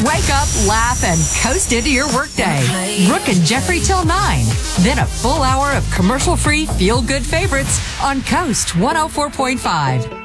Wake up, laugh, and coast into your workday. Brooke and Jeffrey till 9. Then a full hour of commercial-free feel-good favorites on Coast 104.5.